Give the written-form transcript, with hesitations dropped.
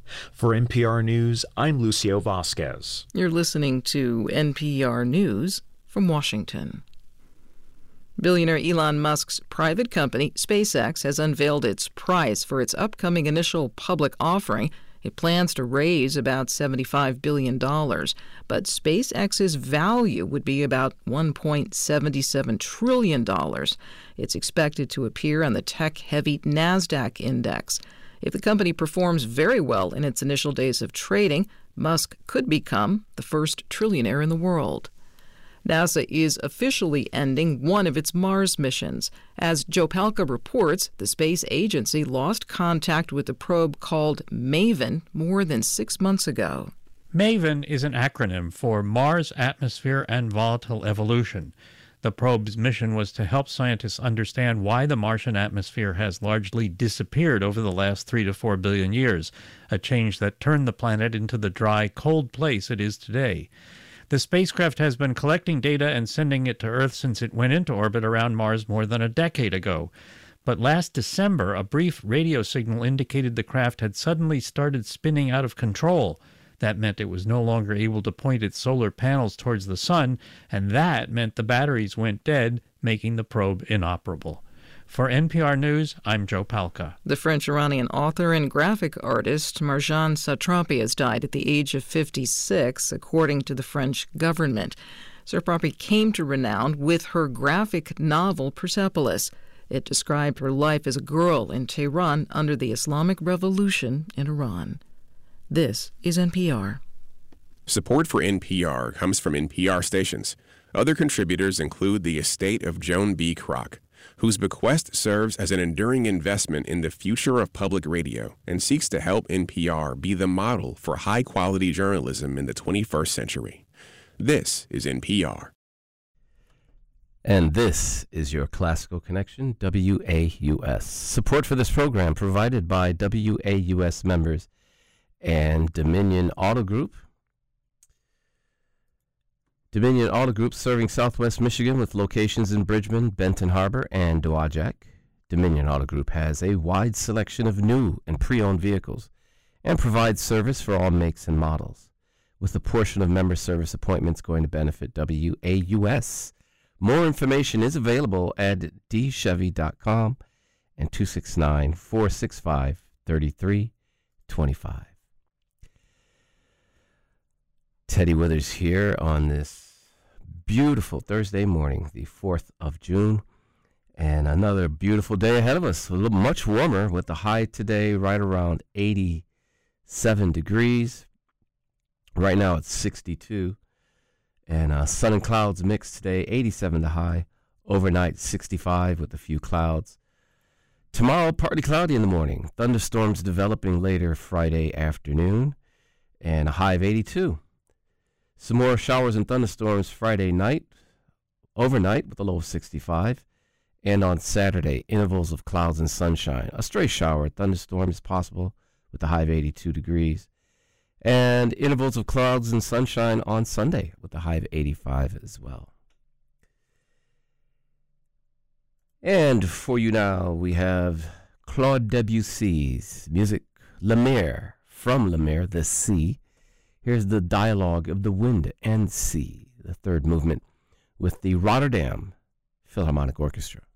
For NPR News, I'm Lucio Vasquez. You're listening to NPR News from Washington. Billionaire Elon Musk's private company, SpaceX, has unveiled its price for its upcoming initial public offering. It plans to raise about $75 billion, but SpaceX's value would be about $1.77 trillion. It's expected to appear on the tech-heavy NASDAQ index. If the company performs very well in its initial days of trading, Musk could become the first trillionaire in the world. NASA is officially ending one of its Mars missions. As Joe Palca reports, the space agency lost contact with the probe called MAVEN more than 6 months ago. MAVEN is an acronym for Mars Atmosphere and Volatile Evolution. The probe's mission was to help scientists understand why the Martian atmosphere has largely disappeared over the last 3 to 4 billion years, a change that turned the planet into the dry, cold place it is today. The spacecraft has been collecting data and sending it to Earth since it went into orbit around Mars more than a decade ago. But last December, a brief radio signal indicated the craft had suddenly started spinning out of control. That meant it was no longer able to point its solar panels towards the sun, and that meant the batteries went dead, making the probe inoperable. For NPR News, I'm Joe Palca. The French-Iranian author and graphic artist Marjane Satrapi has died at the age of 56, according to the French government. Satrapi came to renown with her graphic novel Persepolis. It described her life as a girl in Tehran under the Islamic Revolution in Iran. This is NPR. Support for NPR comes from NPR stations. Other contributors include the estate of Joan B. Kroc, whose bequest serves as an enduring investment in the future of public radio and seeks to help NPR be the model for high-quality journalism in the 21st century. This is NPR. And this is your Classical Connection, WAUS. Support for this program provided by WAUS members and Dominion Auto Group. Dominion Auto Group serving Southwest Michigan with locations in Bridgman, Benton Harbor, and Dowagiac. Dominion Auto Group has a wide selection of new and pre-owned vehicles and provides service for all makes and models, with a portion of member service appointments going to benefit WAUS. More information is available at dchevy.com and 269-465-3325. Teddy Withers here on this beautiful Thursday morning, the 4th of June, and another beautiful day ahead of us. A little much warmer with the high today right around 87 degrees. Right now it's 62, and sun and clouds mixed today, 87 the high. Overnight 65 with a few clouds. Tomorrow partly cloudy in the morning. Thunderstorms developing later Friday afternoon, and a high of 82. Some more showers and thunderstorms Friday night, overnight with a low of 65. And on Saturday, intervals of clouds and sunshine. A stray shower or thunderstorm is possible with a high of 82 degrees. And intervals of clouds and sunshine on Sunday with a high of 85 as well. And for you now, we have Claude Debussy's music, La Mer, from La Mer, the Sea. Here's the Dialogue of the Wind and Sea, the third movement, with the Rotterdam Philharmonic Orchestra.